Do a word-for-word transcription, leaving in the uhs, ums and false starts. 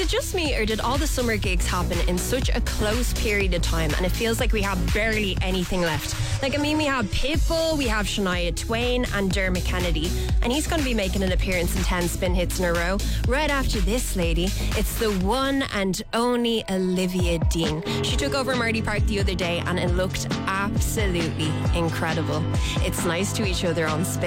it just me, or did all the summer gigs happen in such a close period of time and it feels like we have barely anything left? Like, I mean, we have Pitbull, we have Shania Twain and Dermot Kennedy, and he's going to be making an appearance in ten spin hits in a row. Right after this lady, it's the one and only Olivia Dean. She took over Marty Park the other day and it looked absolutely incredible. It's nice to each other on Spin.